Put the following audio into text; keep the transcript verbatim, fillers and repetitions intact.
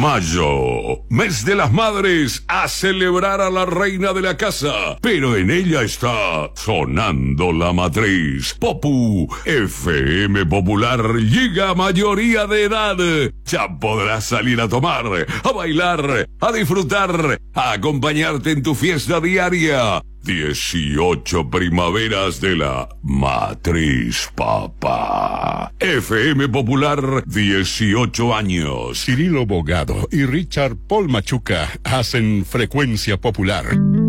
Mayo, mes de las madres, a celebrar a la reina de la casa, pero en ella está sonando la matriz. Popu, F M Popular llega a mayoría de edad. Ya podrás salir a tomar, a bailar, a disfrutar, a acompañarte en tu fiesta diaria. dieciocho primaveras de la matriz, papá. F M Popular, dieciocho años. Cirilo Bogado y Richard Paul Machuca hacen Frecuencia Popular.